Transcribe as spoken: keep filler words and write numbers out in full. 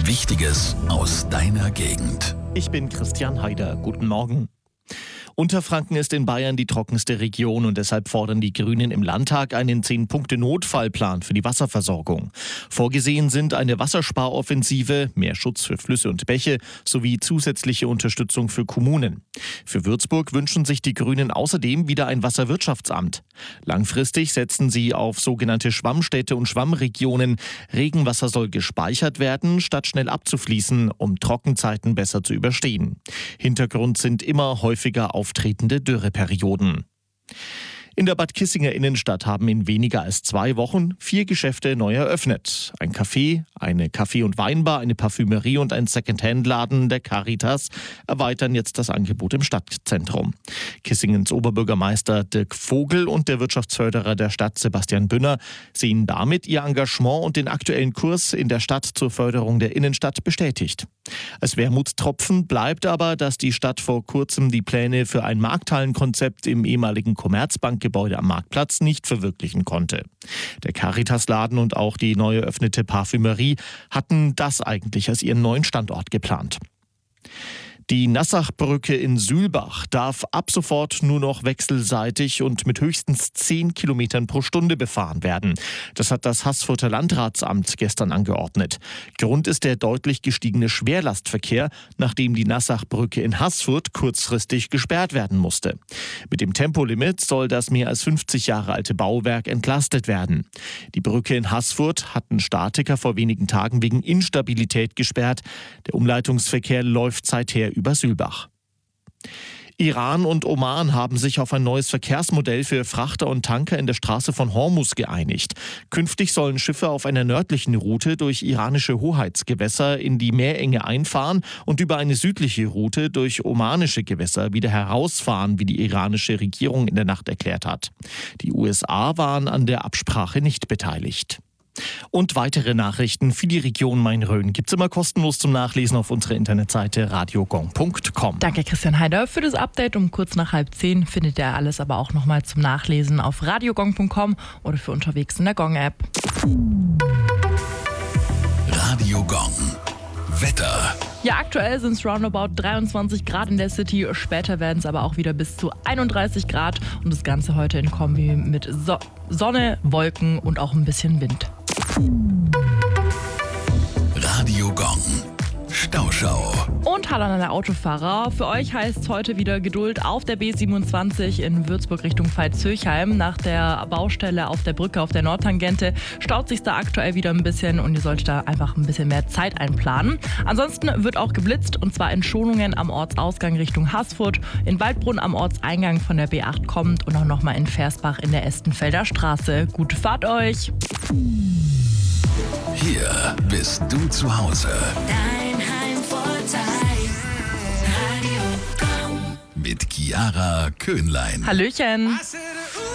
Wichtiges aus deiner Gegend. Ich bin Christian Haider. Guten Morgen. Unterfranken ist in Bayern die trockenste Region und deshalb fordern die Grünen im Landtag einen zehn-Punkte-Notfallplan für die Wasserversorgung. Vorgesehen sind eine Wassersparoffensive, mehr Schutz für Flüsse und Bäche sowie zusätzliche Unterstützung für Kommunen. Für Würzburg wünschen sich die Grünen außerdem wieder ein Wasserwirtschaftsamt. Langfristig setzen sie auf sogenannte Schwammstädte und Schwammregionen. Regenwasser soll gespeichert werden, statt schnell abzufließen, um Trockenzeiten besser zu überstehen. Hintergrund sind immer häufiger auftretende Dürreperioden. In der Bad Kissinger Innenstadt haben in weniger als zwei Wochen vier Geschäfte neu eröffnet. Ein Café, eine Kaffee- und Weinbar, eine Parfümerie und ein Secondhand-Laden der Caritas erweitern jetzt das Angebot im Stadtzentrum. Kissingens Oberbürgermeister Dirk Vogel und der Wirtschaftsförderer der Stadt Sebastian Bünner sehen damit ihr Engagement und den aktuellen Kurs in der Stadt zur Förderung der Innenstadt bestätigt. Als Wermutstropfen bleibt aber, dass die Stadt vor kurzem die Pläne für ein Markthallenkonzept im ehemaligen Commerzbankgebäude am Marktplatz nicht verwirklichen konnte. Der Caritas-Laden und auch die neu eröffnete Parfümerie hatten das eigentlich als ihren neuen Standort geplant. Die Nassachbrücke in Sülbach darf ab sofort nur noch wechselseitig und mit höchstens zehn Kilometern pro Stunde befahren werden. Das hat das Haßfurter Landratsamt gestern angeordnet. Grund ist der deutlich gestiegene Schwerlastverkehr, nachdem die Nassachbrücke in Haßfurt kurzfristig gesperrt werden musste. Mit dem Tempolimit soll das mehr als fünfzig Jahre alte Bauwerk entlastet werden. Die Brücke in Haßfurt hatten Statiker vor wenigen Tagen wegen Instabilität gesperrt. Der Umleitungsverkehr läuft seither über Sülbach. Iran und Oman haben sich auf ein neues Verkehrsmodell für Frachter und Tanker in der Straße von Hormuz geeinigt. Künftig sollen Schiffe auf einer nördlichen Route durch iranische Hoheitsgewässer in die Meerenge einfahren und über eine südliche Route durch omanische Gewässer wieder herausfahren, wie die iranische Regierung in der Nacht erklärt hat. Die U S A waren an der Absprache nicht beteiligt. Und weitere Nachrichten für die Region Main-Rhön gibt's immer kostenlos zum Nachlesen auf unserer Internetseite radiogong punkt com. Danke Christian Haider für das Update. Um kurz nach halb zehn findet ihr alles aber auch nochmal zum Nachlesen auf radiogong punkt com oder für unterwegs in der Gong-App. Radio Gong. Wetter. Ja, aktuell sind es roundabout dreiundzwanzig Grad in der City. Später werden es aber auch wieder bis zu einunddreißig Grad. Und das Ganze heute in Kombi mit so- Sonne, Wolken und auch ein bisschen Wind. Radio Gong. Stauschau. Und hallo an alle Autofahrer. Für euch heißt es heute wieder Geduld auf der B siebenundzwanzig in Würzburg Richtung Veitshöchheim. Nach der Baustelle auf der Brücke auf der Nordtangente staut sich da aktuell wieder ein bisschen und ihr solltet da einfach ein bisschen mehr Zeit einplanen. Ansonsten wird auch geblitzt und zwar in Schonungen am Ortsausgang Richtung Haßfurt, in Waldbrunn am Ortseingang von der B acht kommt und auch nochmal in Versbach in der Estenfelder Straße. Gute Fahrt euch! Hier bist du zu Hause. Dein Heimvorteil. Radio Gong. Mit Chiara Köhnlein. Hallöchen! I said